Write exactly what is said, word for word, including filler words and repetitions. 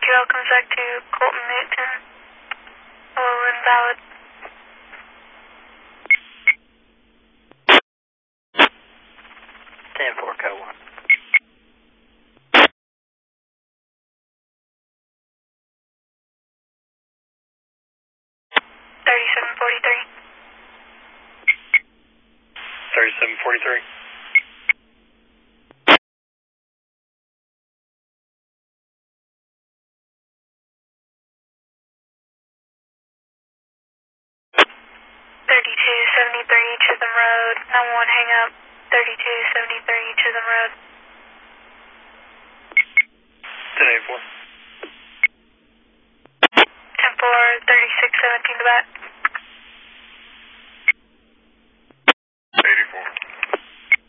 Trail comes back to Colton Newton. Hello, invalid. ten four, code one. thirty-seven forty-three. thirty-seven forty-three. thirty-two seventy-three Chisholm Road. nine one hang up. thirty-two seventy-three Chisholm Road.